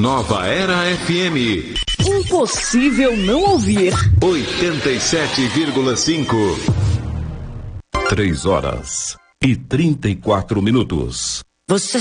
Nova Era FM. Impossível não ouvir. 87,5. 3 horas e 34 minutos. Você